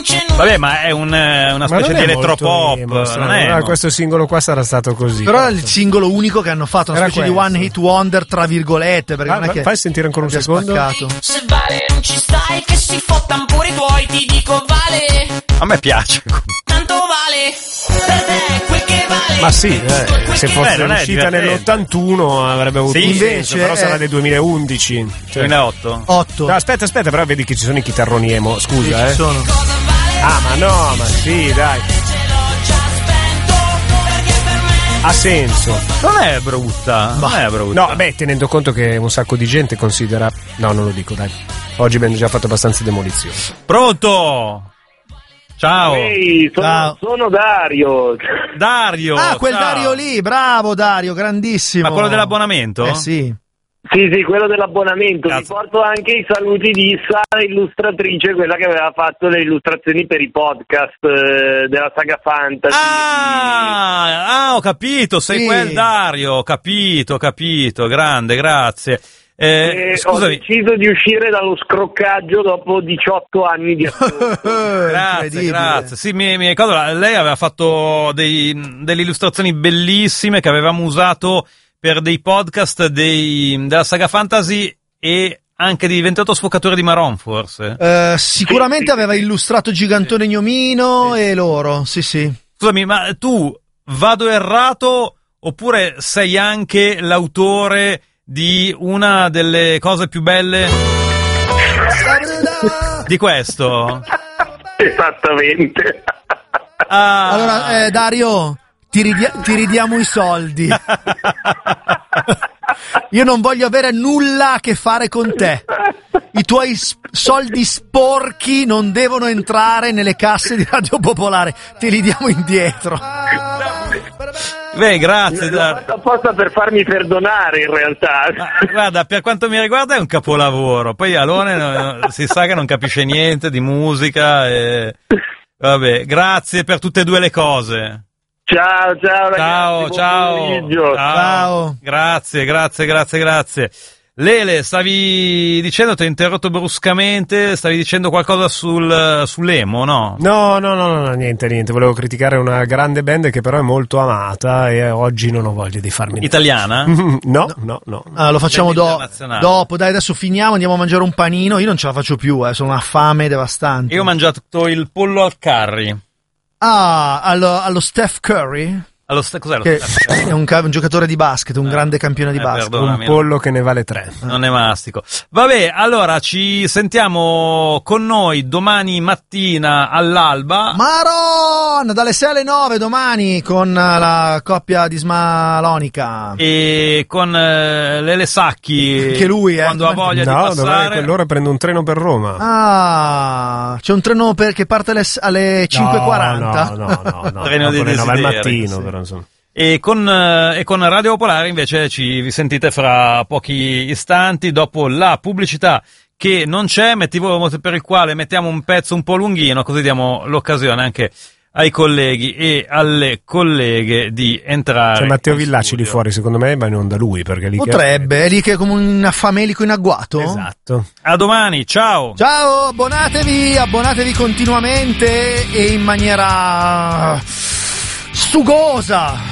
Vabbè, ma è una specie di elettropop, non è? Questo singolo qua sarà stato così. Però è il singolo unico che hanno fatto, una specie di one hit wonder tra virgolette, perché non è che fai sentire ancora un secondo. Spaccato. Se vale non ci stai, che si fottan pure i tuoi, ti dico vale. A me piace. Tanto vale, per te quel che vale. Ma sì, se fosse uscita nell'81 avrebbe avuto sì, invece però sarà del 2011, 2008. 8. No, aspetta, però vedi che ci sono i chitarroni emo, scusa, Ci sono. Ah, ma no, ma sì, dai. Ha senso. Non è brutta. Non è brutta. No, beh, tenendo conto che un sacco di gente considera. No, non lo dico, dai. Oggi abbiamo già fatto abbastanza demolizione. Pronto? Ciao. Ehi, sono Dario. Dario. Ah, quel ciao. Dario lì, bravo Dario, grandissimo. Ma quello dell'abbonamento? Sì. Sì, quello dell'abbonamento. Cazzo. Vi porto anche i saluti di Sara, illustratrice, quella che aveva fatto le illustrazioni per i podcast della saga Fantasy. Ho capito, sei Sì. quel Dario, capito, grande, grazie. Ho Scusami. deciso di uscire dallo scroccaggio dopo 18 anni di ascolto. Grazie. Sì, mi ricordo, lei aveva fatto delle illustrazioni bellissime che avevamo usato per dei podcast della saga Fantasy e anche di 28 Sfocatori di Maron, forse. Sicuramente aveva illustrato Gigantone Gnomino e loro, sì. Scusami, ma tu vado errato oppure sei anche l'autore di una delle cose più belle di questo? Esattamente. Allora, Dario, ti ridiamo i soldi. Io non voglio avere nulla a che fare con te. I tuoi soldi sporchi non devono entrare nelle casse di Radio Popolare. Te li diamo indietro. Beh, grazie. L'ho fatto apposta per farmi perdonare, in realtà. Guarda, per quanto mi riguarda è un capolavoro. Poi Alone si sa che non capisce niente di musica. Vabbè, grazie per tutte e due le cose. Ciao ragazzi. Ciao. Grazie. Lele, stavi dicendo, ti ho interrotto bruscamente, stavi dicendo qualcosa sull'emo, no? No, niente. Volevo criticare una grande band che però è molto amata e oggi non ho voglia di farmi. Italiana? No. Lo facciamo dopo, dai, adesso finiamo, andiamo a mangiare un panino. Io non ce la faccio più, sono una fame devastante. Io ho mangiato il pollo al curry. Ah, allo Steph Curry? Cos'è lo Che Steph? è un giocatore di basket, un grande campione di basket. Perdonami, un pollo che ne vale 3. Non è mastico. Vabbè, allora ci sentiamo con noi domani mattina all'alba. Maron, dalle 6 alle 9 domani con la coppia di Smalonica. E con Lele Sacchi, che lui quando ha voglia di No, passare. quell'ora prendo un treno per Roma. Ah, c'è un treno che parte alle 5:40. No. Treno di alle 9 al desideri, mattino, sì. però insomma. E con Radio Popolare invece vi sentite fra pochi istanti dopo la pubblicità che non c'è, motivo per il quale mettiamo un pezzo un po' lunghino, così diamo l'occasione anche ai colleghi e alle colleghe di entrare. C'è Matteo in Villaci studio. lì fuori, secondo me, ma non da lui, perché lì Potrebbe, è lì che è come un famelico in agguato. Esatto. A domani, ciao! Ciao, abbonatevi continuamente e in maniera sugosa.